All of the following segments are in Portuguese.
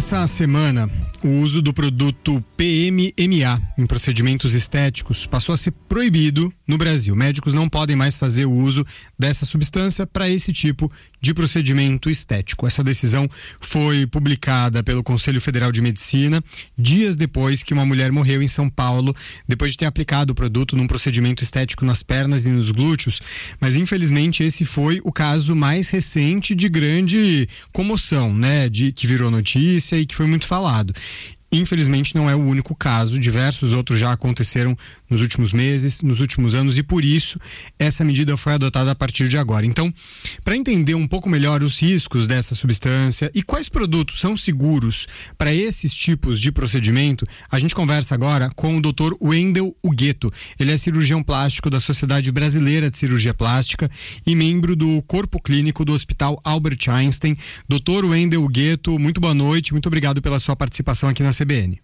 Nessa semana, o uso do produto PMMA em procedimentos estéticos passou a ser proibido no Brasil. Médicos não podem mais fazer o uso dessa substância para esse tipo de procedimento estético. Essa decisão foi publicada pelo Conselho Federal de Medicina dias depois que uma mulher morreu em São Paulo, depois de ter aplicado o produto num procedimento estético nas pernas e nos glúteos. Mas, infelizmente, esse foi o caso mais recente de grande comoção, né? Que virou notícia e que foi muito falado. Infelizmente não é o único caso, diversos outros já aconteceram nos últimos meses, nos últimos anos, e por isso essa medida foi adotada a partir de agora. Então, para entender um pouco melhor os riscos dessa substância e quais produtos são seguros para esses tipos de procedimento, a gente conversa agora com o Dr. Wendel Ugueto. Ele é cirurgião plástico da Sociedade Brasileira de Cirurgia Plástica e membro do Corpo Clínico do Hospital Albert Einstein. Dr. Wendel Ugueto, muito boa noite, muito obrigado pela sua participação aqui na CBN.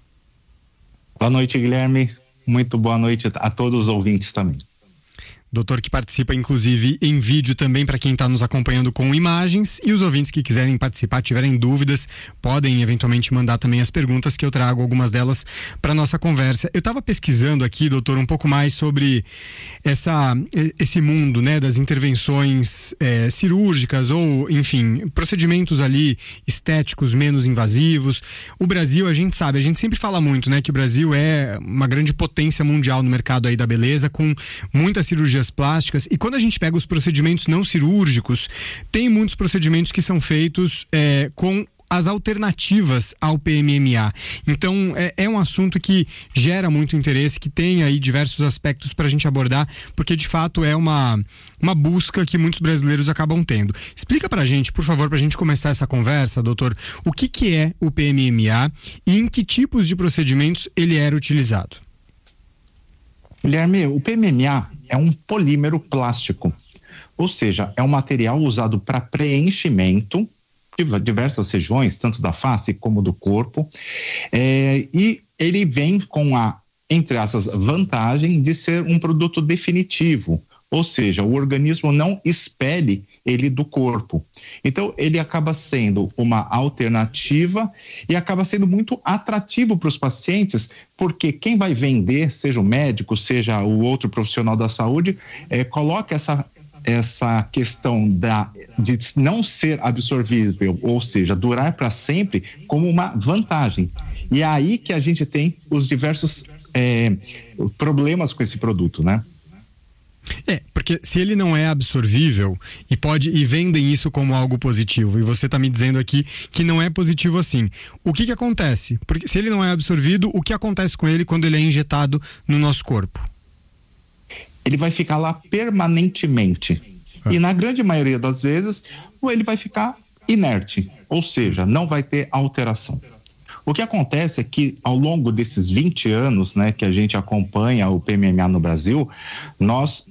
Boa noite, Guilherme. Muito boa noite a todos os ouvintes também. Doutor que participa, inclusive, em vídeo também para quem está nos acompanhando com imagens, e os ouvintes que quiserem participar, tiverem dúvidas, podem eventualmente mandar também as perguntas, que eu trago algumas delas para nossa conversa. Eu estava pesquisando aqui, doutor, um pouco mais sobre esse mundo, né, das intervenções cirúrgicas ou, enfim, procedimentos ali estéticos menos invasivos. O Brasil, a gente sabe, a gente sempre fala muito, né, que o Brasil é uma grande potência mundial no mercado aí da beleza, com muitas cirurgias plásticas, e quando a gente pega os procedimentos não cirúrgicos, tem muitos procedimentos que são feitos com as alternativas ao PMMA. Então, é um assunto que gera muito interesse, que tem aí diversos aspectos para a gente abordar, porque de fato é uma busca que muitos brasileiros acabam tendo. Explica pra gente, por favor, pra gente começar essa conversa, doutor, o que é o PMMA e em que tipos de procedimentos ele era utilizado. Guilherme, o PMMA é um polímero plástico, ou seja, é um material usado para preenchimento de diversas regiões, tanto da face como do corpo, e ele vem com entre essas, vantagem de ser um produto definitivo, ou seja, o organismo não expele ele do corpo. Então, ele acaba sendo uma alternativa e acaba sendo muito atrativo para os pacientes, porque quem vai vender, seja o médico, seja o outro profissional da saúde, coloca essa questão de não ser absorvível, ou seja, durar para sempre, como uma vantagem. E é aí que a gente tem os diversos problemas com esse produto, né? Porque se ele não é absorvível e vendem isso como algo positivo, e você está me dizendo aqui que não é positivo assim, o que acontece? Porque se ele não é absorvido, o que acontece com ele quando ele é injetado no nosso corpo? Ele vai ficar lá permanentemente. E na grande maioria das vezes, ele vai ficar inerte, ou seja, não vai ter alteração. O que acontece é que ao longo desses 20 anos, né, que a gente acompanha o PMMA no Brasil, nós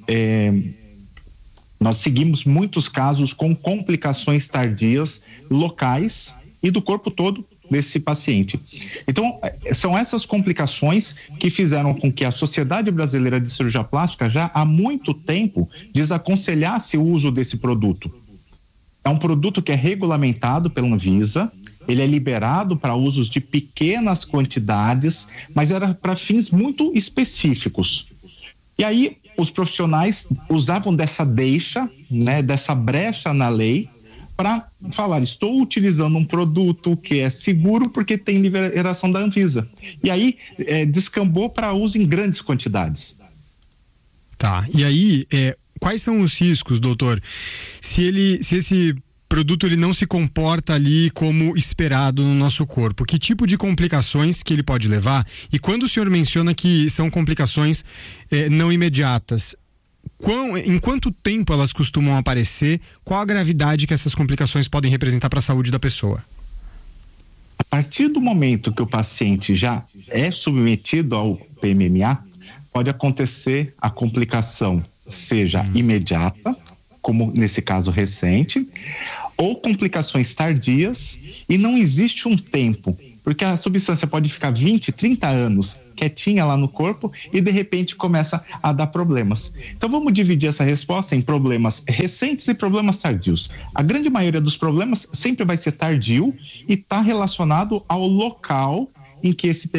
seguimos muitos casos com complicações tardias locais e do corpo todo desse paciente. Então, são essas complicações que fizeram com que a Sociedade Brasileira de Cirurgia Plástica já há muito tempo desaconselhasse o uso desse produto. É um produto que é regulamentado pela Anvisa, ele é liberado para usos de pequenas quantidades, mas era para fins muito específicos. E aí, os profissionais usavam dessa deixa, né, dessa brecha na lei, para falar, estou utilizando um produto que é seguro porque tem liberação da Anvisa. E aí, descambou para uso em grandes quantidades. Tá, e aí, quais são os riscos, doutor? Se esse produto ele não se comporta ali como esperado no nosso corpo, que tipo de complicações que ele pode levar? E quando o senhor menciona que são complicações não imediatas, em quanto tempo elas costumam aparecer? Qual a gravidade que essas complicações podem representar para a saúde da pessoa? A partir do momento que o paciente já é submetido ao PMMA, pode acontecer a complicação, seja imediata, como nesse caso recente, ou complicações tardias, e não existe um tempo, porque a substância pode ficar 20, 30 anos quietinha lá no corpo e de repente começa a dar problemas. Então vamos dividir essa resposta em problemas recentes e problemas tardios. A grande maioria dos problemas sempre vai ser tardio e está relacionado ao local em que esse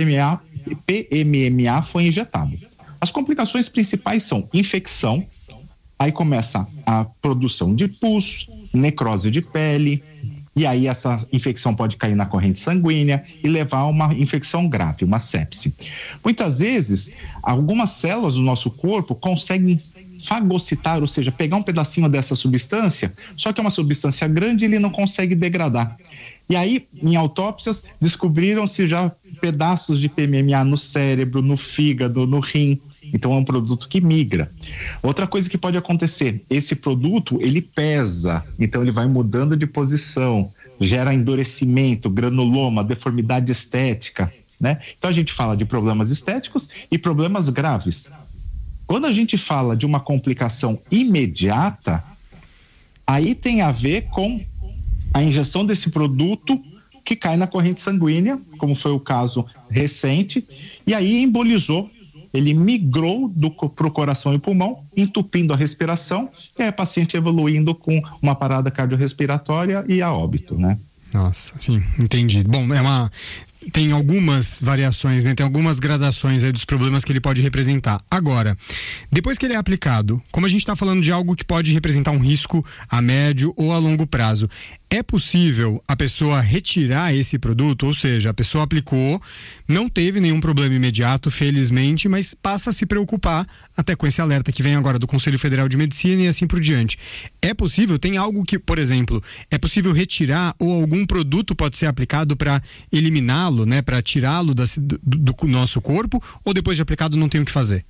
PMMA foi injetado. As complicações principais são infecção, aí começa a produção de pus, necrose de pele, e aí essa infecção pode cair na corrente sanguínea e levar a uma infecção grave, uma sepse. Muitas vezes, algumas células do nosso corpo conseguem fagocitar, ou seja, pegar um pedacinho dessa substância, só que é uma substância grande e ele não consegue degradar. E aí, em autópsias, descobriram-se já pedaços de PMMA no cérebro, no fígado, no rim. Então é um produto que migra. Outra coisa que pode acontecer, esse produto ele pesa, então ele vai mudando de posição, gera endurecimento, granuloma, deformidade estética, né? Então a gente fala de problemas estéticos e problemas graves. Quando a gente fala de uma complicação imediata, aí tem a ver com a injeção desse produto que cai na corrente sanguínea, como foi o caso recente, e aí embolizou. Ele migrou para o coração e pulmão, entupindo a respiração, e aí a paciente evoluindo com uma parada cardiorrespiratória e a óbito, né? Nossa, sim, entendi. Bom, tem algumas variações, né? Tem algumas gradações aí dos problemas que ele pode representar. Agora, depois que ele é aplicado, como a gente está falando de algo que pode representar um risco a médio ou a longo prazo, é possível a pessoa retirar esse produto? Ou seja, a pessoa aplicou, não teve nenhum problema imediato, felizmente, mas passa a se preocupar, até com esse alerta que vem agora do Conselho Federal de Medicina e assim por diante. É possível? Tem algo que, por exemplo, é possível retirar ou algum produto pode ser aplicado para eliminá-lo, né, para tirá-lo do nosso corpo, ou depois de aplicado não tem o que fazer?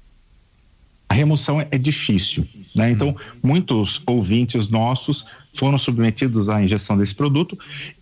A remoção é difícil, né? Então, muitos ouvintes nossos foram submetidos à injeção desse produto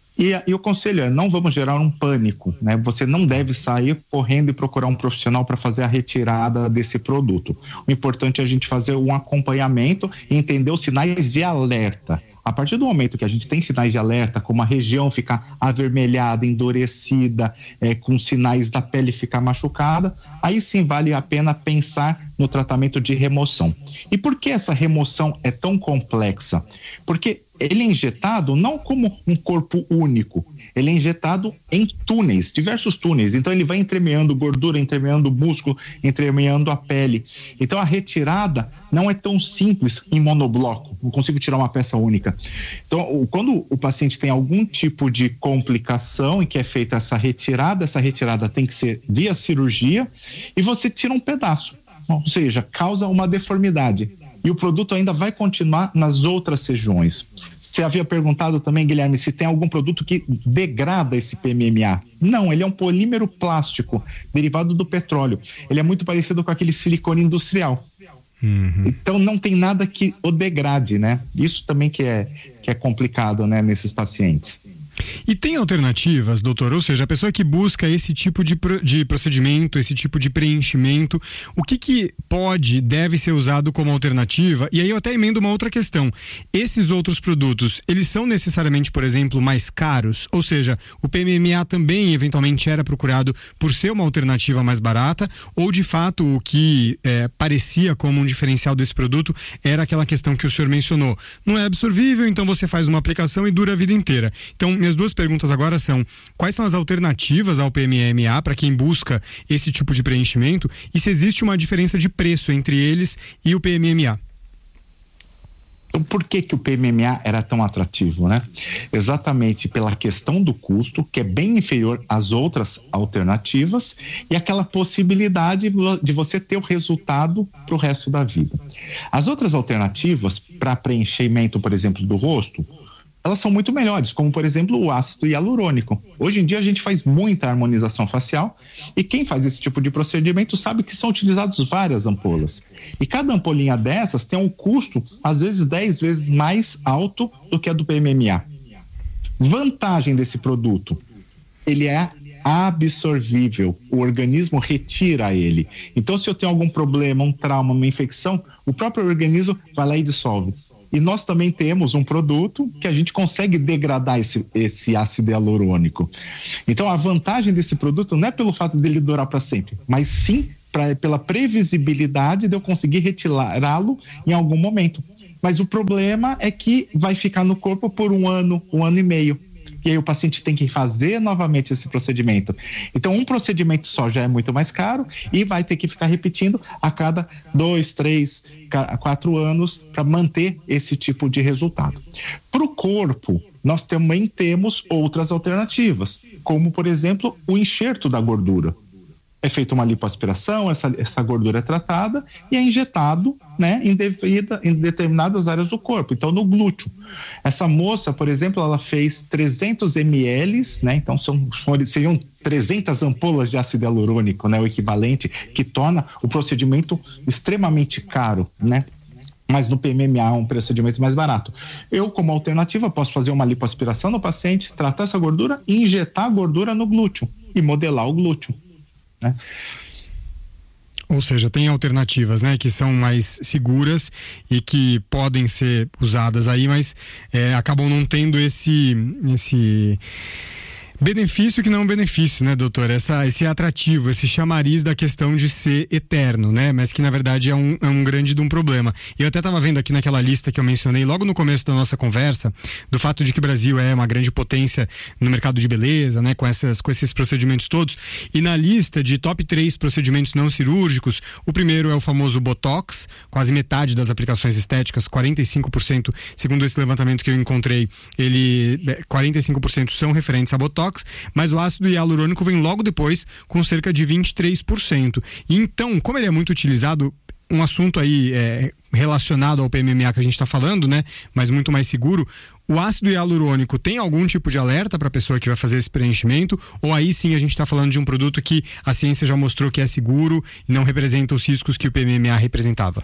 e o conselho é, não vamos gerar um pânico, né? Você não deve sair correndo e procurar um profissional para fazer a retirada desse produto. O importante é a gente fazer um acompanhamento e entender os sinais de alerta. A partir do momento que a gente tem sinais de alerta, como a região ficar avermelhada, endurecida, com sinais da pele ficar machucada, aí sim vale a pena pensar no tratamento de remoção. E por que essa remoção é tão complexa? Porque ele é injetado não como um corpo único, ele é injetado em túneis, diversos túneis. Então ele vai entremeando gordura, entremeando músculo, entremeando a pele. Então a retirada não é tão simples em monobloco, não consigo tirar uma peça única. Então quando o paciente tem algum tipo de complicação e que é feita essa retirada tem que ser via cirurgia e você tira um pedaço, ou seja, causa uma deformidade. E o produto ainda vai continuar nas outras regiões. Você havia perguntado também, Guilherme, se tem algum produto que degrada esse PMMA. Não, ele é um polímero plástico derivado do petróleo. Ele é muito parecido com aquele silicone industrial. Uhum. Então não tem nada que o degrade, né? Isso também que é complicado, né, nesses pacientes. E tem alternativas, doutor? Ou seja, a pessoa que busca esse tipo de procedimento, esse tipo de preenchimento, o que deve ser usado como alternativa? E aí eu até emendo uma outra questão. Esses outros produtos, eles são necessariamente, por exemplo, mais caros? Ou seja, o PMMA também eventualmente era procurado por ser uma alternativa mais barata? Ou de fato o que parecia como um diferencial desse produto era aquela questão que o senhor mencionou? Não é absorvível, então você faz uma aplicação e dura a vida inteira. Então, minhas duas perguntas agora são: quais são as alternativas ao PMMA para quem busca esse tipo de preenchimento e se existe uma diferença de preço entre eles e o PMMA? Então, por que o PMMA era tão atrativo, né? Exatamente pela questão do custo, que é bem inferior às outras alternativas, e aquela possibilidade de você ter o resultado para o resto da vida. As outras alternativas para preenchimento, por exemplo, do rosto, elas são muito melhores, como por exemplo o ácido hialurônico. Hoje em dia a gente faz muita harmonização facial e quem faz esse tipo de procedimento sabe que são utilizados várias ampolas. E cada ampolinha dessas tem um custo, às vezes 10 vezes mais alto do que a do PMMA. Vantagem desse produto, ele é absorvível, o organismo retira ele. Então se eu tenho algum problema, um trauma, uma infecção, o próprio organismo vai lá e dissolve. E nós também temos um produto que a gente consegue degradar esse ácido hialurônico. Então, a vantagem desse produto não é pelo fato dele durar para sempre, mas sim pela previsibilidade de eu conseguir retirá-lo em algum momento. Mas o problema é que vai ficar no corpo por um ano e meio. E aí o paciente tem que fazer novamente esse procedimento. Então, um procedimento só já é muito mais caro e vai ter que ficar repetindo a cada 2, 3, 4 anos para manter esse tipo de resultado. Para o corpo, nós também temos outras alternativas, como, por exemplo, o enxerto da gordura. É feita uma lipoaspiração, essa gordura é tratada e é injetado, né, em determinadas áreas do corpo, então no glúteo. Essa moça, por exemplo, ela fez 300 ml, né, então seriam 300 ampolas de ácido hialurônico, né, o equivalente, que torna o procedimento extremamente caro, né? Mas no PMMA é um procedimento mais barato. Eu, como alternativa, posso fazer uma lipoaspiração no paciente, tratar essa gordura e injetar a gordura no glúteo e modelar o glúteo. Né? Ou seja, tem alternativas, né, que são mais seguras e que podem ser usadas aí, mas acabam não tendo esse benefício que não é um benefício, né, doutor? Esse atrativo, esse chamariz da questão de ser eterno, né? Mas que na verdade é um grande de um problema. E eu até estava vendo aqui naquela lista que eu mencionei logo no começo da nossa conversa, do fato de que o Brasil é uma grande potência no mercado de beleza, né? Com esses procedimentos todos. E na lista de top 3 procedimentos não cirúrgicos, o primeiro é o famoso Botox, quase metade das aplicações estéticas, 45%, segundo esse levantamento que eu encontrei, 45% são referentes a Botox. Mas o ácido hialurônico vem logo depois, com cerca de 23%. E então, como ele é muito utilizado, um assunto aí relacionado ao PMMA que a gente está falando, né? Mas muito mais seguro, o ácido hialurônico tem algum tipo de alerta para a pessoa que vai fazer esse preenchimento? Ou aí sim a gente está falando de um produto que a ciência já mostrou que é seguro e não representa os riscos que o PMMA representava?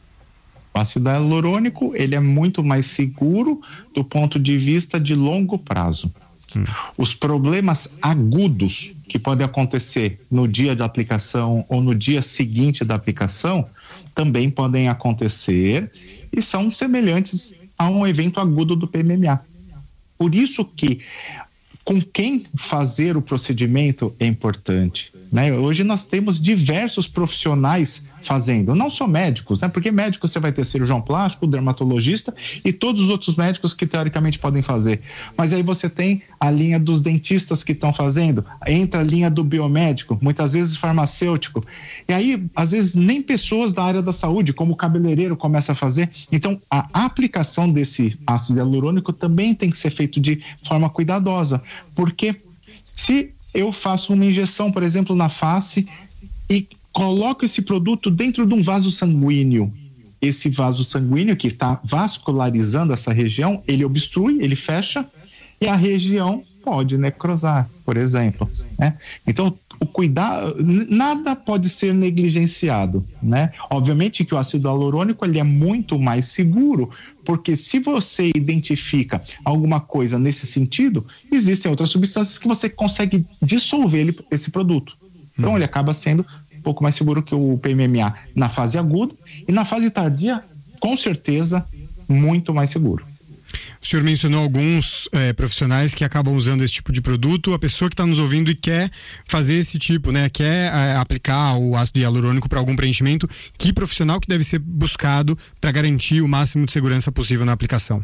O ácido hialurônico, ele é muito mais seguro do ponto de vista de longo prazo. Os problemas agudos que podem acontecer no dia da aplicação ou no dia seguinte da aplicação também podem acontecer e são semelhantes a um evento agudo do PMMA. Por isso que com quem fazer o procedimento é importante, né? Hoje nós temos diversos profissionais fazendo, não só médicos, né? Porque médico você vai ter cirurgião plástico, dermatologista e todos os outros médicos que teoricamente podem fazer. Mas aí você tem a linha dos dentistas que estão fazendo, entra a linha do biomédico, muitas vezes farmacêutico. E aí, às vezes, nem pessoas da área da saúde, como o cabeleireiro, começa a fazer. Então, a aplicação desse ácido hialurônico também tem que ser feito de forma cuidadosa, porque se eu faço uma injeção, por exemplo, na face e coloco esse produto dentro de um vaso sanguíneo. Esse vaso sanguíneo que está vascularizando essa região, ele obstrui, ele fecha e a região pode necrosar, por exemplo, né? Então, o cuidado, nada pode ser negligenciado, né? Obviamente que o ácido hialurônico, ele é muito mais seguro, porque se você identifica alguma coisa nesse sentido, existem outras substâncias que você consegue dissolver esse produto. Então, ele acaba sendo um pouco mais seguro que o PMMA na fase aguda e na fase tardia, com certeza, muito mais seguro. O senhor mencionou alguns profissionais que acabam usando esse tipo de produto. A pessoa que está nos ouvindo e quer fazer esse tipo, né? Quer aplicar o ácido hialurônico para algum preenchimento, que profissional que deve ser buscado para garantir o máximo de segurança possível na aplicação?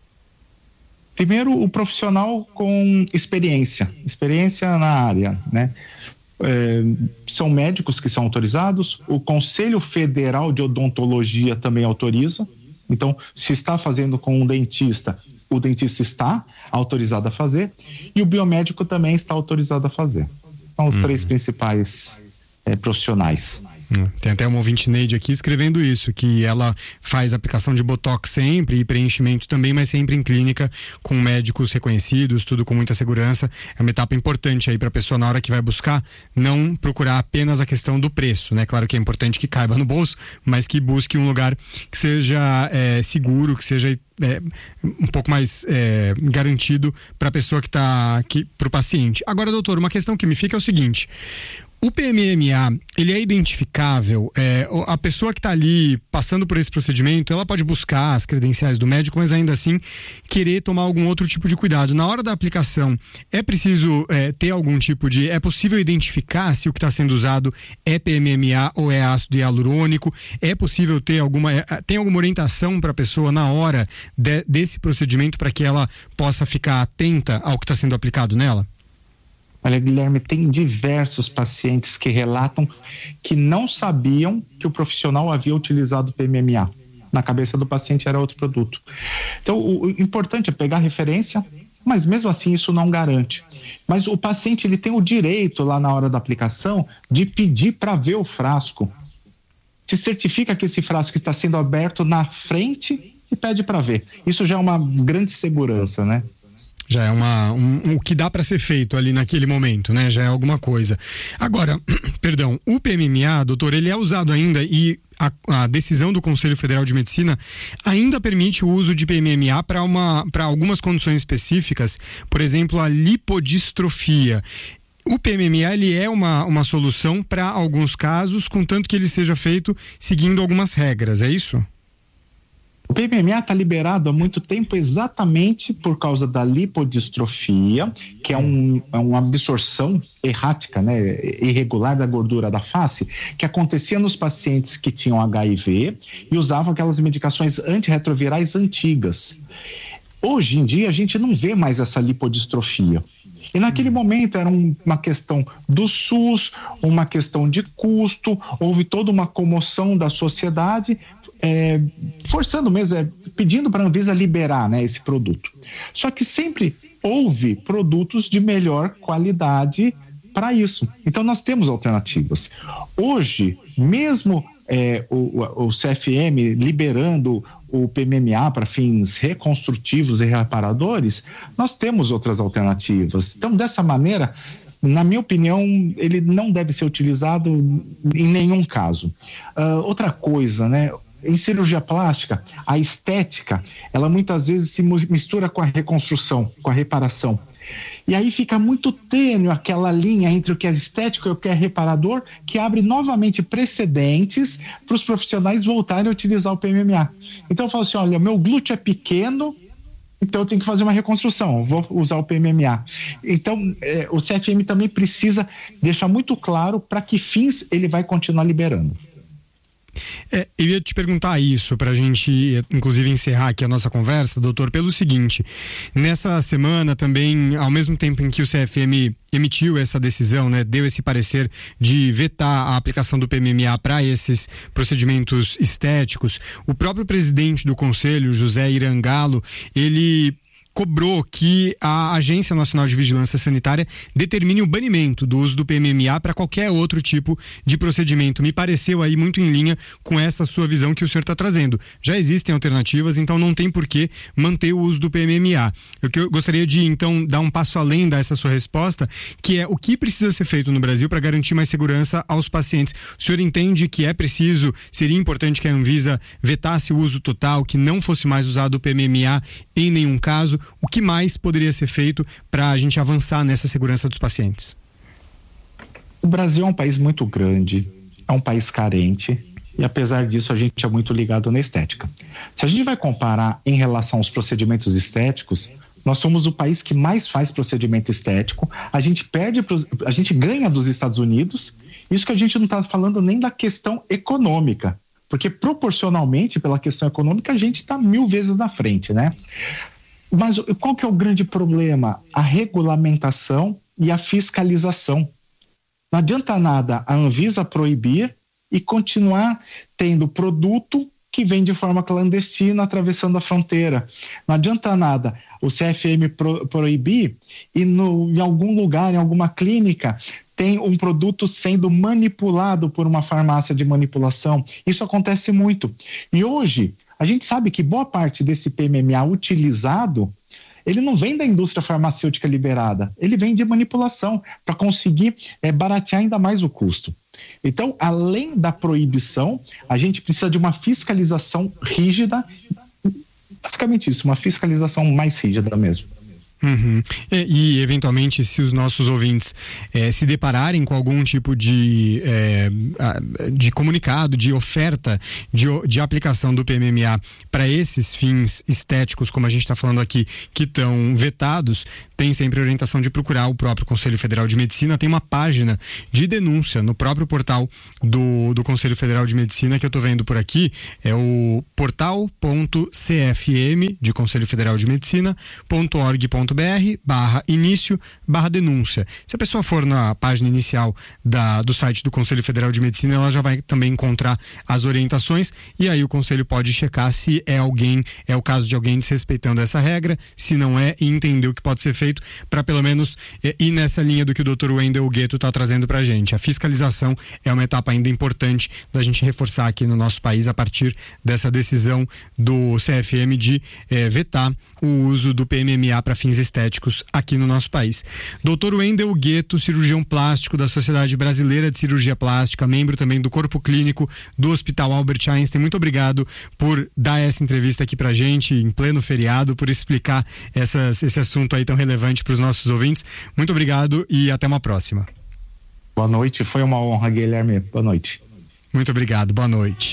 Primeiro, o profissional com experiência na área, né? São médicos que são autorizados, o Conselho Federal de Odontologia também autoriza. Então, se está fazendo com um dentista, o dentista está autorizado a fazer e o biomédico também está autorizado a fazer. São os três principais profissionais. Tem até uma ouvinte Neide aqui escrevendo isso, que ela faz aplicação de Botox sempre e preenchimento também, mas sempre em clínica com médicos reconhecidos, tudo com muita segurança. É uma etapa importante aí para a pessoa, na hora que vai buscar, não procurar apenas a questão do preço, né? Claro que é importante que caiba no bolso, mas que busque um lugar que seja seguro, que seja um pouco mais garantido para a pessoa para o paciente. Agora, doutor, uma questão que me fica é o seguinte: O PMMA, ele é identificável, a pessoa que está ali passando por esse procedimento, ela pode buscar as credenciais do médico, mas ainda assim querer tomar algum outro tipo de cuidado. Na hora da aplicação, é preciso ter algum tipo de... É possível identificar se o que está sendo usado é PMMA ou é ácido hialurônico? É possível ter tem alguma orientação para a pessoa na hora desse procedimento para que ela possa ficar atenta ao que está sendo aplicado nela? Olha, Guilherme, tem diversos pacientes que relatam que não sabiam que o profissional havia utilizado PMMA. Na cabeça do paciente era outro produto. Então, o importante é pegar referência, mas mesmo assim isso não garante. Mas o paciente, ele tem o direito lá na hora da aplicação de pedir para ver o frasco. Se certifica que esse frasco está sendo aberto na frente e pede para ver. Isso já é uma grande segurança, né? Já é o que dá para ser feito ali naquele momento, né? Já é alguma coisa. Agora, perdão, o PMMA, doutor, ele é usado ainda e a decisão do Conselho Federal de Medicina ainda permite o uso de PMMA para algumas condições específicas, por exemplo, a lipodistrofia. O PMMA, ele é uma solução para alguns casos, contanto que ele seja feito seguindo algumas regras, é isso? O PMMA está liberado há muito tempo exatamente por causa da lipodistrofia, que é uma absorção errática, né, irregular da gordura da face, que acontecia nos pacientes que tinham HIV e usavam aquelas medicações antirretrovirais antigas. Hoje em dia a gente não vê mais essa lipodistrofia. E naquele momento era uma questão do SUS, uma questão de custo, houve toda uma comoção da sociedade, forçando mesmo, pedindo para a Anvisa liberar, né, esse produto. Só que sempre houve produtos de melhor qualidade para isso. Então nós temos alternativas. Hoje, mesmo o CFM liberando o PMMA para fins reconstrutivos e reparadores, nós temos outras alternativas. Então, dessa maneira, na minha opinião, ele não deve ser utilizado em nenhum caso. Outra coisa, né? Em cirurgia plástica, a estética, ela muitas vezes se mistura com a reconstrução, com a reparação. E aí fica muito tênue aquela linha entre o que é estético e o que é reparador, que abre novamente precedentes para os profissionais voltarem a utilizar o PMMA. Então eu falo assim, olha, meu glúteo é pequeno, então eu tenho que fazer uma reconstrução, vou usar o PMMA. Então o CFM também precisa deixar muito claro para que fins ele vai continuar liberando. Eu ia te perguntar isso para a gente, inclusive, encerrar aqui a nossa conversa, doutor, pelo seguinte: nessa semana também, ao mesmo tempo em que o CFM emitiu essa decisão, né, deu esse parecer de vetar a aplicação do PMMA para esses procedimentos estéticos, o próprio presidente do Conselho, José Irangalo, ele cobrou que a Agência Nacional de Vigilância Sanitária determine o banimento do uso do PMMA para qualquer outro tipo de procedimento. Me pareceu aí muito em linha com essa sua visão que o senhor está trazendo. Já existem alternativas, então não tem por que manter o uso do PMMA. Eu gostaria de, então, dar um passo além dessa sua resposta, que é o que precisa ser feito no Brasil para garantir mais segurança aos pacientes. O senhor entende que seria importante que a Anvisa vetasse o uso total, que não fosse mais usado o PMMA em nenhum caso? O que mais poderia ser feito para a gente avançar nessa segurança dos pacientes? O Brasil é um país muito grande, é um país carente e, apesar disso, a gente é muito ligado na estética. Se a gente vai comparar em relação aos procedimentos estéticos, nós somos o país que mais faz procedimento estético, a gente ganha dos Estados Unidos, isso que a gente não está falando nem da questão econômica, porque proporcionalmente, pela questão econômica, a gente está 1000 vezes na frente, né? Mas qual que é o grande problema? A regulamentação e a fiscalização. Não adianta nada a Anvisa proibir e continuar tendo produto que vem de forma clandestina atravessando a fronteira. Não adianta nada o CFM proibir e em algum lugar, em alguma clínica, tem um produto sendo manipulado por uma farmácia de manipulação. Isso acontece muito. E hoje, a gente sabe que boa parte desse PMMA utilizado, ele não vem da indústria farmacêutica liberada, ele vem de manipulação para conseguir baratear ainda mais o custo. Então, além da proibição, a gente precisa de uma fiscalização rígida, basicamente isso, uma fiscalização mais rígida mesmo. Uhum. E eventualmente, se os nossos ouvintes se depararem com algum tipo de comunicado, de oferta, de aplicação do PMMA para esses fins estéticos, como a gente está falando aqui, que estão vetados, tem sempre a orientação de procurar o próprio Conselho Federal de Medicina. Tem uma página de denúncia no próprio portal do Conselho Federal de Medicina, que eu estou vendo por aqui, é o portal.cfm, de Conselho Federal de Medicina.org.br/início/denúncia. Se a pessoa for na página inicial do site do Conselho Federal de Medicina, ela já vai também encontrar as orientações, e aí o Conselho pode checar se é o caso de alguém desrespeitando essa regra, se não é, e entender o que pode ser feito para pelo menos ir nessa linha do que o Dr. Wendel Gueto está trazendo para a gente. A fiscalização é uma etapa ainda importante da gente reforçar aqui no nosso país a partir dessa decisão do CFM de vetar o uso do PMMA para fins estéticos aqui no nosso país. Dr. Wendel Gueto, cirurgião plástico da Sociedade Brasileira de Cirurgia Plástica, membro também do Corpo Clínico do Hospital Albert Einstein, muito obrigado por dar essa entrevista aqui pra gente em pleno feriado, por explicar esse assunto aí tão relevante para os nossos ouvintes. Muito obrigado e até uma próxima. Boa noite, foi uma honra, Guilherme. Boa noite. Muito obrigado, boa noite.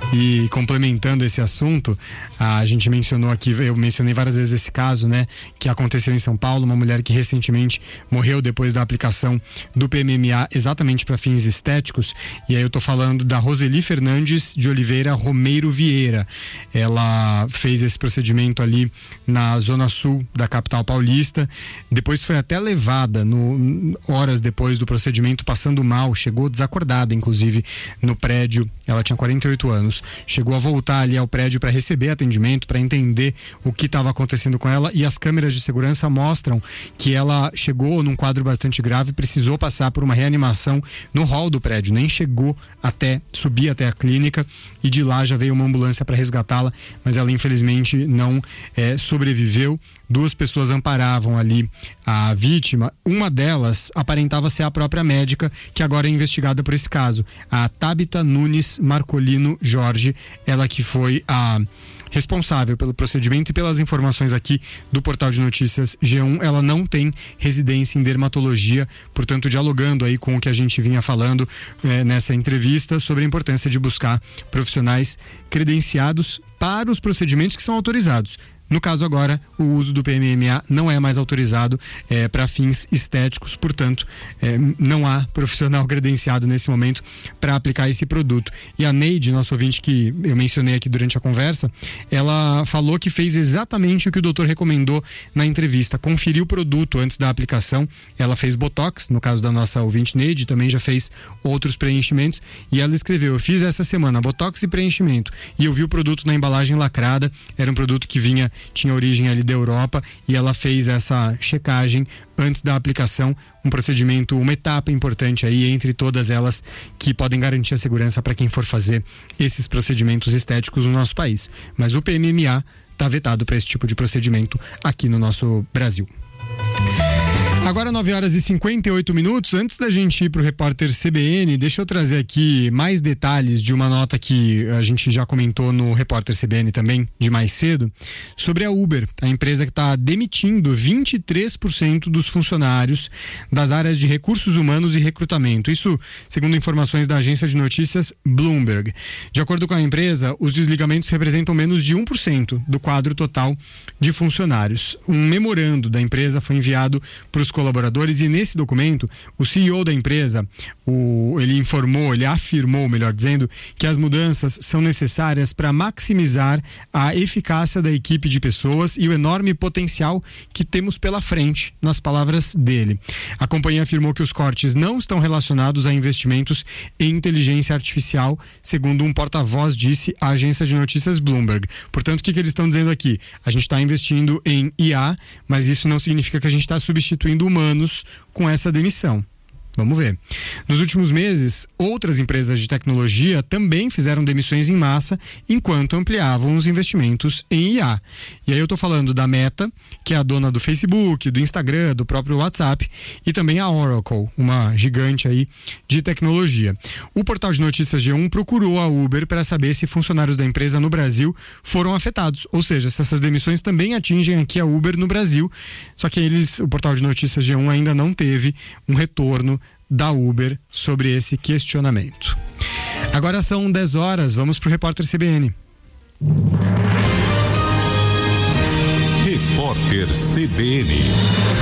E complementando esse assunto, a gente mencionou aqui, eu mencionei várias vezes esse caso, né, que aconteceu em São Paulo, uma mulher que recentemente morreu depois da aplicação do PMMA exatamente para fins estéticos, e aí eu tô falando da Roseli Fernandes de Oliveira Romeiro Vieira. Ela fez esse procedimento ali na zona sul da capital paulista, depois foi até levada, horas depois do procedimento, passando mal, chegou desacordada, inclusive, no prédio. Ela tinha 48 anos, chegou a voltar ali ao prédio para receber atendimento, para entender o que estava acontecendo com ela, e as câmeras de segurança mostram que ela chegou num quadro bastante grave, precisou passar por uma reanimação no hall do prédio, nem chegou subir até a clínica, e de lá já veio uma ambulância para resgatá-la, mas ela infelizmente não sobreviveu. 2 pessoas amparavam ali a vítima, uma delas aparentava ser a própria médica que agora é investigada por esse caso, a Tabita Nunes Marcolino Jorge, ela que foi a responsável pelo procedimento. E pelas informações aqui do portal de notícias G1, ela não tem residência em dermatologia, portanto dialogando aí com o que a gente vinha falando nessa entrevista sobre a importância de buscar profissionais credenciados para os procedimentos que são autorizados. No caso agora, o uso do PMMA não é mais autorizado para fins estéticos, portanto, não há profissional credenciado nesse momento para aplicar esse produto. E a Neide, nosso ouvinte que eu mencionei aqui durante a conversa, ela falou que fez exatamente o que o doutor recomendou na entrevista, conferiu o produto antes da aplicação. Ela fez Botox, no caso da nossa ouvinte Neide, também já fez outros preenchimentos, e ela escreveu: eu fiz essa semana Botox e preenchimento, e eu vi o produto na embalagem lacrada, era um produto que tinha origem ali da Europa, e ela fez essa checagem antes da aplicação, um procedimento, uma etapa importante aí entre todas elas que podem garantir a segurança para quem for fazer esses procedimentos estéticos no nosso país. Mas o PMMA está vetado para esse tipo de procedimento aqui no nosso Brasil. Agora 9h58. Antes da gente ir para o repórter CBN, deixa eu trazer aqui mais detalhes de uma nota que a gente já comentou no repórter CBN também, de mais cedo, sobre a Uber, a empresa que está demitindo 23% dos funcionários das áreas de recursos humanos e recrutamento. Isso segundo informações da agência de notícias Bloomberg. De acordo com a empresa, os desligamentos representam menos de 1% do quadro total de funcionários. Um memorando da empresa foi enviado para os colaboradores, e nesse documento o CEO da empresa ele afirmou, melhor dizendo, que as mudanças são necessárias para maximizar a eficácia da equipe de pessoas e o enorme potencial que temos pela frente, nas palavras dele. A companhia afirmou que os cortes não estão relacionados a investimentos em inteligência artificial, segundo um porta-voz disse à agência de notícias Bloomberg. Portanto, o que eles estão dizendo aqui? A gente está investindo em IA, mas isso não significa que a gente está substituindo humanos com essa demissão. Vamos ver. Nos últimos meses, outras empresas de tecnologia também fizeram demissões em massa enquanto ampliavam os investimentos em IA. E aí eu estou falando da Meta, que é a dona do Facebook, do Instagram, do próprio WhatsApp, e também a Oracle, uma gigante aí de tecnologia. O portal de notícias G1 procurou a Uber para saber se funcionários da empresa no Brasil foram afetados, ou seja, se essas demissões também atingem aqui a Uber no Brasil. Só que o portal de notícias G1 ainda não teve um retorno da Uber sobre esse questionamento. Agora são 10 horas, vamos para o Repórter CBN. Repórter CBN.